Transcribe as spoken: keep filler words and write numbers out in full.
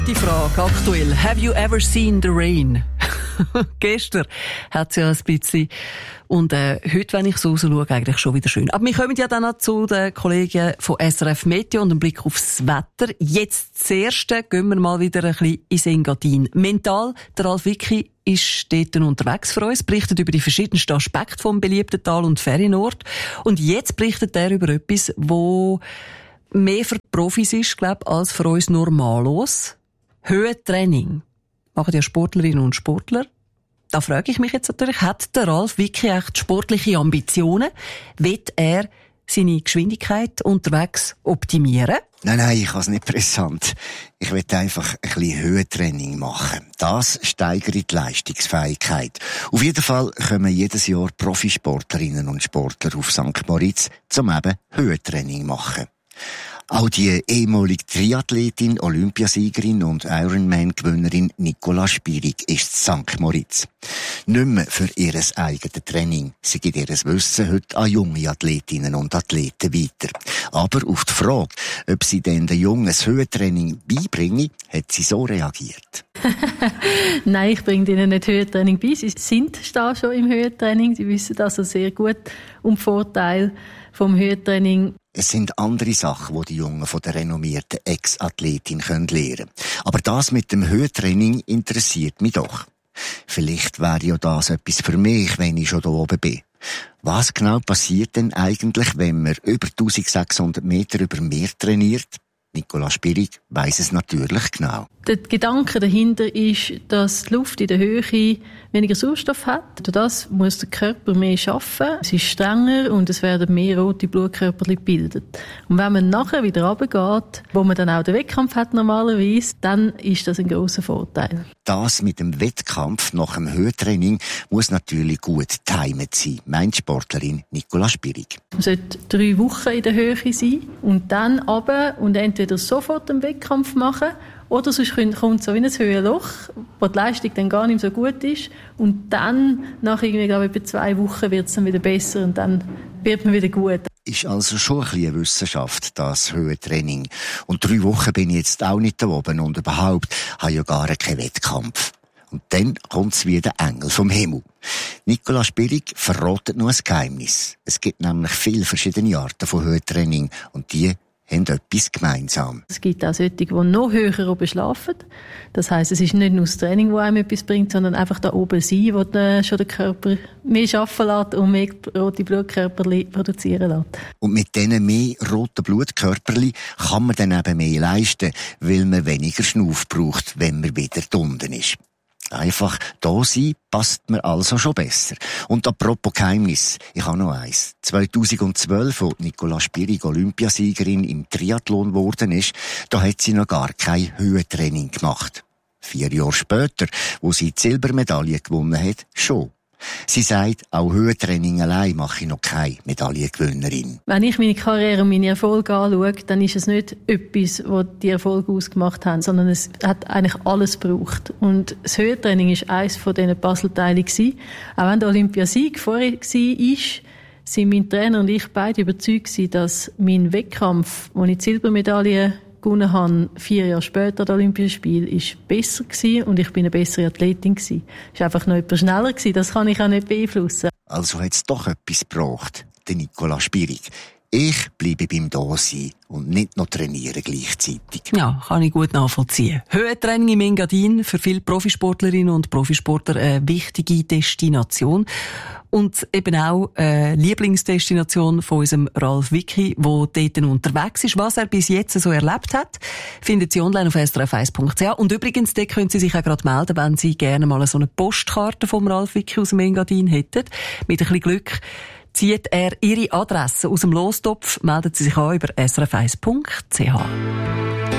Die Frage aktuell. Have you ever seen the rain? Gestern hat es ja ein bisschen. Und äh, heute, wenn ich so raus schaue, eigentlich schon wieder schön. Aber wir kommen ja dann noch zu den Kollegen von S R F Meteo und einem Blick aufs Wetter. Jetzt zuerst gehen wir mal wieder ein bisschen ins Engadin. Mental, der Ralf Wicki ist dort unterwegs für uns, berichtet über die verschiedensten Aspekte vom beliebten Tal- und Ferienort. Und jetzt berichtet er über etwas, wo mehr für die Profis ist, glaube ich, als für uns normalos. Höhentraining. Machen ja Sportlerinnen und Sportler. Da frage ich mich jetzt natürlich, hat der Ralf Wicki echt sportliche Ambitionen? Will er seine Geschwindigkeit unterwegs optimieren? Nein, nein, ich habe es nicht brisant. Ich will einfach ein bisschen Höhentraining machen. Das steigert die Leistungsfähigkeit. Auf jeden Fall kommen jedes Jahr Profisportlerinnen und Sportler auf Sankt Moritz, um eben Höhentraining machen. Auch die ehemalige Triathletin, Olympiasiegerin und Ironman-Gewinnerin Nicola Spirig ist in Sankt Moritz. Nicht mehr für ihr eigenes Training. Sie gibt ihr Wissen heute an junge Athletinnen und Athleten weiter. Aber auf die Frage, ob sie denn den Jungen das Höhentraining beibringen, hat sie so reagiert. Nein, ich bringe ihnen nicht Höhentraining bei. Sie sind da schon im Höhentraining. Sie wissen also sehr gut um die Vorteile vom Höhentraining. Es sind andere Sachen, die die Jungen von der renommierten Ex-Athletin lernen können. Aber das mit dem Höhentraining interessiert mich doch. Vielleicht wäre ja das etwas für mich, wenn ich schon da oben bin. Was genau passiert denn eigentlich, wenn man über eintausendsechshundert Meter über Meer trainiert? Nicola Spirig weiss es natürlich genau. Der Gedanke dahinter ist, dass die Luft in der Höhe weniger Sauerstoff hat. Durch das muss der Körper mehr arbeiten. Es ist strenger und es werden mehr rote Blutkörper gebildet. Und wenn man nachher wieder runtergeht, wo man dann auch den Wettkampf hat normalerweise, dann ist das ein grosser Vorteil. Das mit dem Wettkampf nach dem Höhentraining muss natürlich gut getimt sein, meint Sportlerin Nicola Spirig. Man sollte drei Wochen in der Höhe sein und dann runter und entweder sofort einen Wettkampf machen oder sonst kommt so wie ein Höhenloch, wo die Leistung dann gar nicht so gut ist. Und dann, nach irgendwie, glaube ich, etwa zwei Wochen wird es dann wieder besser und dann wird man wieder gut. Ist also schon ein bisschen eine Wissenschaft, das Höhentraining. Und drei Wochen bin ich jetzt auch nicht da oben und überhaupt habe ich ja gar keinen Wettkampf. Und dann kommt's wie der Engel vom Himmel. Nicola Spirig verratet noch ein Geheimnis. Es gibt nämlich viele verschiedene Arten von Höhentraining und die haben etwas gemeinsam. Es gibt auch solche, die noch höher oben schlafen. Das heisst, es ist nicht nur das Training, das einem etwas bringt, sondern einfach da oben sein, wo der, schon der Körper mehr arbeiten lässt und mehr rote Blutkörper produzieren lässt. Und mit diesen mehr roten Blutkörperchen kann man dann eben mehr leisten, weil man weniger Schnuff braucht, wenn man wieder unten ist. Einfach da sein passt mir also schon besser. Und apropos Geheimnis, ich habe noch eins. zweitausendzwölf, als Nicola Spirig Olympiasiegerin im Triathlon geworden ist, da hat sie noch gar kein Höhentraining gemacht. Vier Jahre später, wo sie die Silbermedaille gewonnen hat, schon. Sie sagt, auch Höhentraining allein mache ich noch keine Medaillengewinnerin. Wenn ich meine Karriere und meine Erfolge anschaue, dann ist es nicht etwas, was die Erfolge ausgemacht haben, sondern es hat eigentlich alles gebraucht. Und das Höhentraining war eines von diesen Puzzleteilen. Auch wenn der Olympiasieg vorher war, sind mein Trainer und ich beide überzeugt, dass mein Wettkampf, wo ich die Silbermedaille gewonnen habe, vier Jahre später, das Olympische Spiel, ist besser gewesen und ich bin eine bessere Athletin gewesen. Es war einfach noch etwas schneller gewesen, das kann ich auch nicht beeinflussen. Also hat es doch etwas gebraucht, der Nicola Spirig. Ich bleibe beim Dasein und nicht noch trainieren gleichzeitig. Ja, kann ich gut nachvollziehen. Höhentraining im Engadin, für viele Profisportlerinnen und Profisportler eine wichtige Destination. Und eben auch eine Lieblingsdestination von unserem Ralf Wicki, der dort unterwegs ist. Was er bis jetzt so erlebt hat, findet Sie online auf s r f eins punkt c h. Und übrigens, dort können Sie sich auch gerade melden, wenn Sie gerne mal so eine Postkarte vom Ralf Wicki aus dem Engadin hätten. Mit ein bisschen Glück zieht er Ihre Adresse aus dem Lostopf, melden Sie sich an über s r f eins punkt c h.